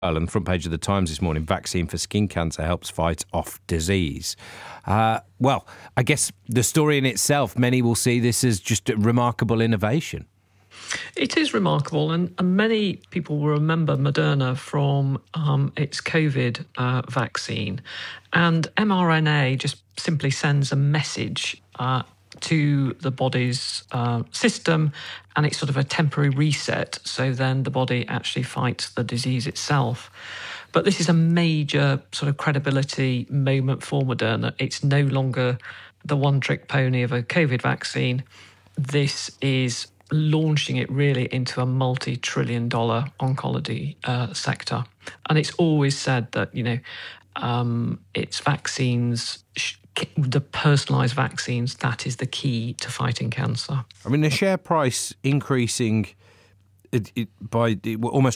On the front page of the Times this morning, vaccine for skin cancer helps fight off disease. Well, I guess the story in itself, many will see this as just a remarkable innovation. It is remarkable, and many people will remember Moderna from its COVID vaccine. And mRNA just simply sends a message to the body's system, and it's sort of a temporary reset. So then the body actually fights the disease itself. But this is a major sort of credibility moment for Moderna. It's no longer the one-trick pony of a COVID vaccine. This is launching it really into a multi-trillion-dollar oncology sector. And it's always said that, it's vaccines, the personalised vaccines, that is the key to fighting cancer. I mean, the share price increasing by almost